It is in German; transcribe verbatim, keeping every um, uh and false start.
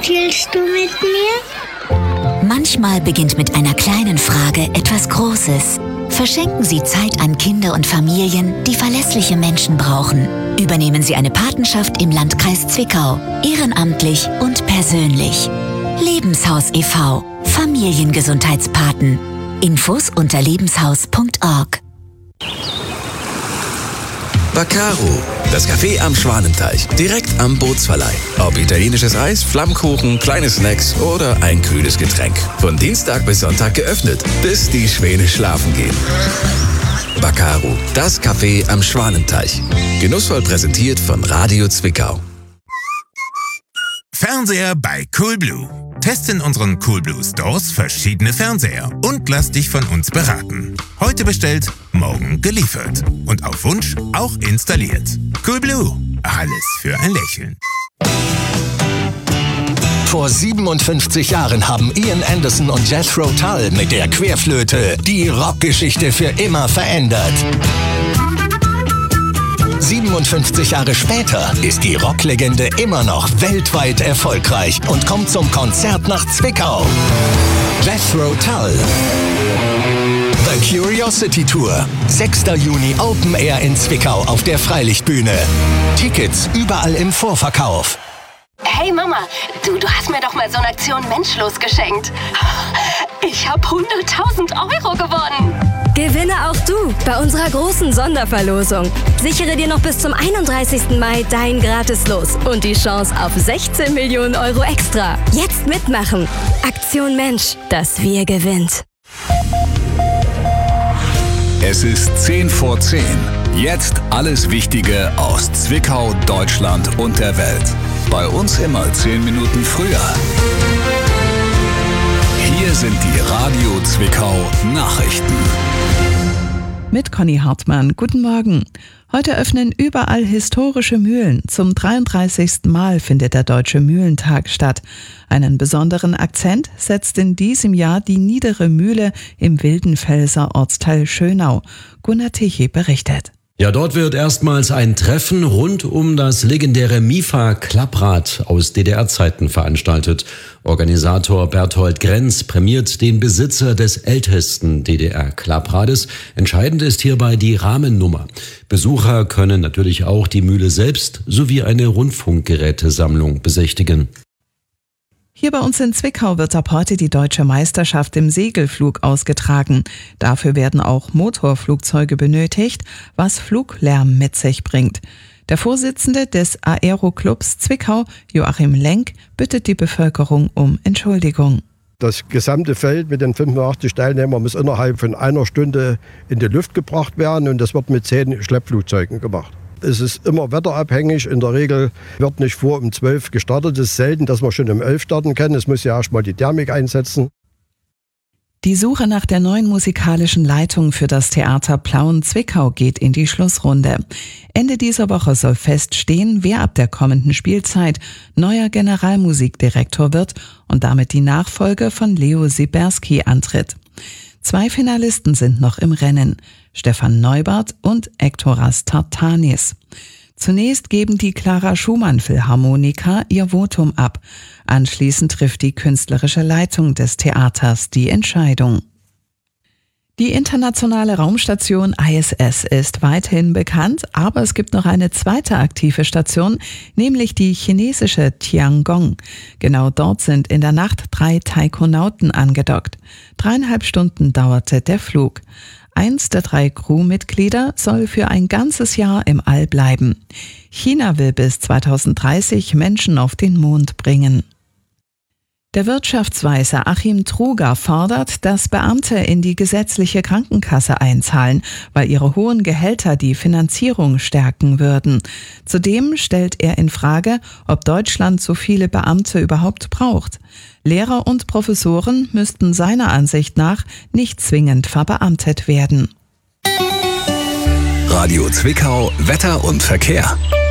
Spielst du mit mir? Manchmal beginnt mit einer kleinen Frage etwas Großes. Verschenken Sie Zeit an Kinder und Familien, die verlässliche Menschen brauchen. Übernehmen Sie eine Patenschaft im Landkreis Zwickau, ehrenamtlich und persönlich. Lebenshaus e V – Familiengesundheitspaten. Infos unter lebenshaus punkt org. Baccaro, das Café am Schwanenteich, direkt am Bootsverleih. Ob italienisches Eis, Flammkuchen, kleine Snacks oder ein kühles Getränk. Von Dienstag bis Sonntag geöffnet, bis die Schwäne schlafen gehen. Baccaro, das Café am Schwanenteich. Genussvoll präsentiert von Radio Zwickau. Fernseher bei Coolblue. Teste in unseren Coolblue Stores verschiedene Fernseher und lass dich von uns beraten. Heute bestellt, morgen geliefert. Und auf Wunsch auch installiert. Coolblue. Alles für ein Lächeln. Vor siebenundfünfzig Jahren haben Ian Anderson und Jethro Tull mit der Querflöte die Rockgeschichte für immer verändert. siebenundfünfzig Jahre später ist die Rocklegende immer noch weltweit erfolgreich und kommt zum Konzert nach Zwickau. Jethro Tull. The Curiosity Tour. sechster Juni Open Air in Zwickau auf der Freilichtbühne. Tickets überall im Vorverkauf. Hey Mama, du, du hast mir doch mal so eine Aktion Menschlos geschenkt. Ich habe hunderttausend Euro gewonnen. Gewinne auch du bei unserer großen Sonderverlosung. Sichere dir noch bis zum einunddreißigsten Mai dein Gratis-Los und die Chance auf sechzehn Millionen Euro extra. Jetzt mitmachen. Aktion Mensch, das Wir gewinnt. Es ist zehn vor zehn. Jetzt alles Wichtige aus Zwickau, Deutschland und der Welt. Bei uns immer zehn Minuten früher. Hier sind die Radio Zwickau Nachrichten. Mit Conny Hartmann. Guten Morgen. Heute öffnen überall historische Mühlen. Zum dreiunddreißigsten Mal findet der Deutsche Mühlentag statt. Einen besonderen Akzent setzt in diesem Jahr die Niedere Mühle im Wildenfelser Ortsteil Schönau. Gunnar Tichy berichtet. Ja, dort wird erstmals ein Treffen rund um das legendäre Mifa-Klapprad aus D D R-Zeiten veranstaltet. Organisator Berthold Grenz prämiert den Besitzer des ältesten D D R-Klapprades. Entscheidend ist hierbei die Rahmennummer. Besucher können natürlich auch die Mühle selbst sowie eine Rundfunkgerätesammlung besichtigen. Hier bei uns in Zwickau wird ab heute die deutsche Meisterschaft im Segelflug ausgetragen. Dafür werden auch Motorflugzeuge benötigt, was Fluglärm mit sich bringt. Der Vorsitzende des Aero-Clubs Zwickau, Joachim Lenk, bittet die Bevölkerung um Entschuldigung. Das gesamte Feld mit den fünfundachtzig Teilnehmern muss innerhalb von einer Stunde in die Luft gebracht werden und das wird mit zehn Schleppflugzeugen gemacht. Es ist immer wetterabhängig. In der Regel wird nicht vor um zwölf gestartet. Es ist selten, dass wir schon um elf starten können. Es muss ja erstmal die Thermik einsetzen. Die Suche nach der neuen musikalischen Leitung für das Theater Plauen-Zwickau geht in die Schlussrunde. Ende dieser Woche soll feststehen, wer ab der kommenden Spielzeit neuer Generalmusikdirektor wird und damit die Nachfolge von Leo Siberski antritt. Zwei Finalisten sind noch im Rennen, Stefan Neubart und Ektoras Tartanis. Zunächst geben die Clara Schumann Philharmoniker ihr Votum ab. Anschließend trifft die künstlerische Leitung des Theaters die Entscheidung. Die internationale Raumstation I S S ist weiterhin bekannt, aber es gibt noch eine zweite aktive Station, nämlich die chinesische Tiangong. Genau dort sind in der Nacht drei Taikonauten angedockt. Dreieinhalb Stunden dauerte der Flug. Eins der drei Crewmitglieder soll für ein ganzes Jahr im All bleiben. China will bis zweitausenddreißig Menschen auf den Mond bringen. Der Wirtschaftsweise Achim Truger fordert, dass Beamte in die gesetzliche Krankenkasse einzahlen, weil ihre hohen Gehälter die Finanzierung stärken würden. Zudem stellt er in Frage, ob Deutschland so viele Beamte überhaupt braucht. Lehrer und Professoren müssten seiner Ansicht nach nicht zwingend verbeamtet werden. Radio Zwickau, Wetter und Verkehr.